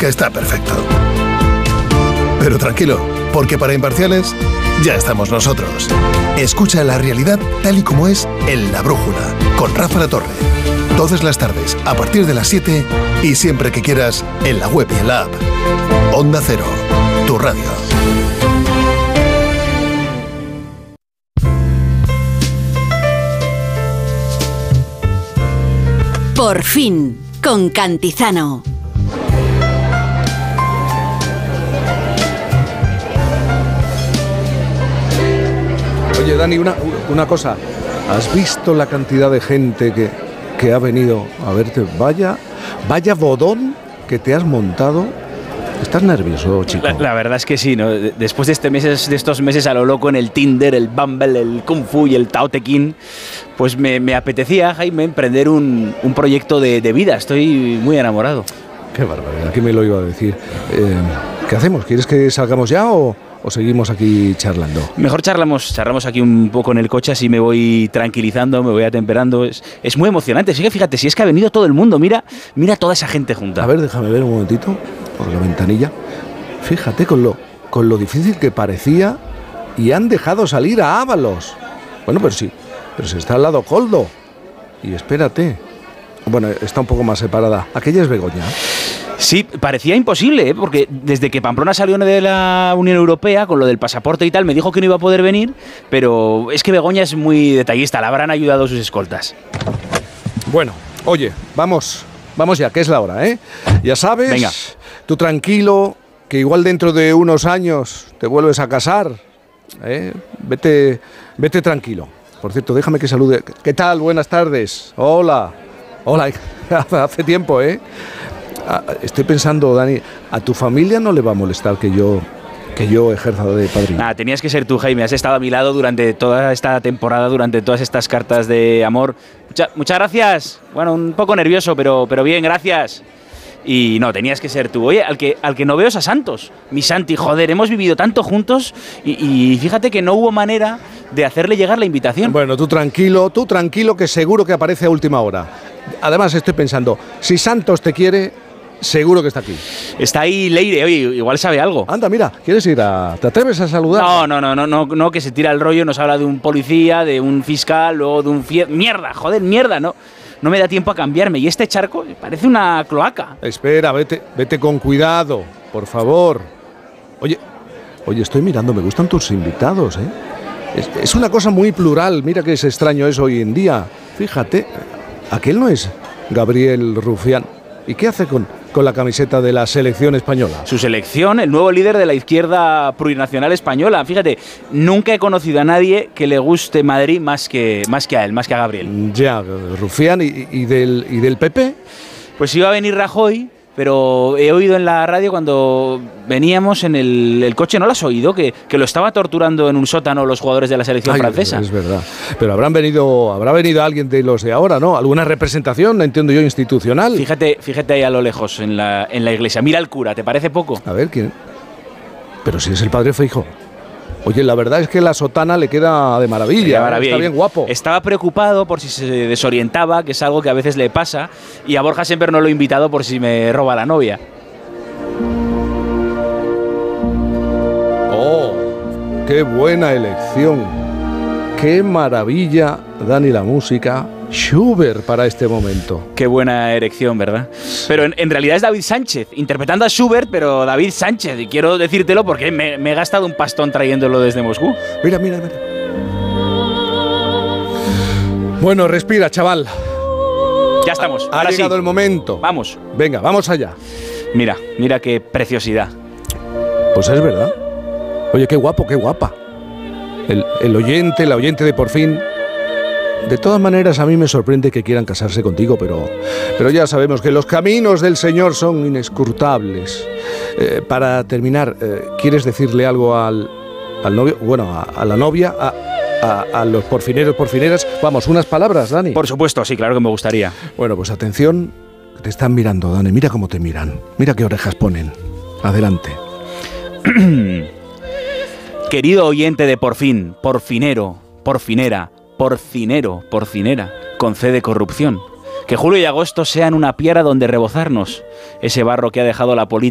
que está perfecto. Pero tranquilo, porque para Imparciales ya estamos nosotros. Escucha la realidad tal y como es en La Brújula, con Rafa La Torre. Todas las tardes, a partir de las 7 y siempre que quieras, en la web y en la app. Onda Cero, tu radio. Por fin, con Cantizano. Oye, Dani, una cosa. ¿Has visto la cantidad de gente que ha venido a verte? Vaya bodón que te has montado. ¿Estás nervioso, chico? La verdad es que sí, ¿no? Después de estos meses a lo loco en el Tinder, el Bumble, el Kung Fu y el Tao Te Ching, pues me apetecía, Jaime, emprender un proyecto de vida. Estoy muy enamorado. Qué barbaridad, ¿quién me lo iba a decir? ¿Qué hacemos? ¿Quieres que salgamos ya o seguimos aquí charlando? Mejor charlamos aquí un poco en el coche, así me voy tranquilizando, me voy atemperando. Es muy emocionante. Sí que fíjate, si es que ha venido todo el mundo, mira toda esa gente junta. A ver, déjame ver un momentito por la ventanilla. Fíjate con lo difícil que parecía y han dejado salir a Ábalos. Bueno, pero si está al lado Coldo. Y espérate. Bueno, está un poco más separada. Aquella es Begoña. Sí, parecía imposible, porque desde que Pamplona salió de la Unión Europea, con lo del pasaporte y tal, me dijo que no iba a poder venir, pero es que Begoña es muy detallista, la habrán ayudado sus escoltas. Bueno, oye, vamos ya, que es la hora, ¿eh? Ya sabes, venga. Tú tranquilo, que igual dentro de unos años te vuelves a casar, ¿eh? Vete tranquilo. Por cierto, déjame que salude. ¿Qué tal? Buenas tardes. Hola, hace tiempo, ¿eh? Estoy pensando, Dani, a tu familia no le va a molestar que yo ejerza de padrino. Tenías que ser tú, Jaime. Has estado a mi lado durante toda esta temporada, durante todas estas cartas de amor. Muchas gracias. Bueno, un poco nervioso, pero bien, gracias. Y no, tenías que ser tú. Oye, al que no veo es a Santos. Mi Santi, joder, hemos vivido tanto juntos y fíjate que no hubo manera de hacerle llegar la invitación. Bueno, tú tranquilo, que seguro que aparece a última hora. Además, estoy pensando, si Santos te quiere, seguro que está aquí. Está ahí Leire, oye, igual sabe algo. Anda, mira, ¿quieres ir ¿te atreves a saludar? No, que se tira el rollo, nos habla de un policía, de un fiscal, luego de un mierda, no me da tiempo a cambiarme. Y este charco parece una cloaca. Espera, vete con cuidado, por favor. Oye, estoy mirando, me gustan tus invitados, ¿eh? Es una cosa muy plural, mira que es extraño eso hoy en día. Fíjate, aquel no es Gabriel Rufián. ¿Y qué hace con la camiseta de la selección española? Su selección, el nuevo líder de la izquierda plurinacional española. Fíjate, nunca he conocido a nadie que le guste Madrid más que a él, más que a Gabriel. Ya, Rufián y del PP. Pues iba a venir Rajoy, pero he oído en la radio cuando veníamos en el coche, ¿no lo has oído? Que lo estaba torturando en un sótano los jugadores de la selección francesa. Es verdad. Pero habrá venido alguien de los de ahora, ¿no? ¿Alguna representación, entiendo yo, institucional? Fíjate ahí a lo lejos, en la iglesia. Mira al cura, ¿te parece poco? A ver, ¿quién? Pero si es el padre Feijóo. Oye, la verdad es que la sotana le queda de maravilla, está bien guapo. Estaba preocupado por si se desorientaba, que es algo que a veces le pasa, y a Borja siempre no lo he invitado por si me roba la novia. ¡Oh! ¡Qué buena elección! ¡Qué maravilla, Dani, la música! Schubert para este momento. Qué buena erección, ¿verdad? Pero en realidad es David Sánchez, interpretando a Schubert, pero David Sánchez. Y quiero decírtelo porque me he gastado un pastón trayéndolo desde Moscú. Mira. Bueno, respira, chaval. Ya estamos. Ha llegado el momento. Vamos. Venga, vamos allá. Mira qué preciosidad. Pues es verdad. Oye, qué guapo, qué guapa. La oyente de Por Fin. De todas maneras, a mí me sorprende que quieran casarse contigo, pero ya sabemos que los caminos del Señor son inescrutables. Para terminar, ¿quieres decirle algo al novio? Bueno, a la novia, a los porfineras. Vamos, unas palabras, Dani. Por supuesto, sí, claro que me gustaría. Bueno, pues atención, te están mirando, Dani. Mira cómo te miran. Mira qué orejas ponen. Adelante. Querido oyente de Por Fin, porfinero, porfinera, porcinero, porcinera, con C de corrupción. Que julio y agosto sean una piara donde rebozarnos. Ese barro que ha dejado la política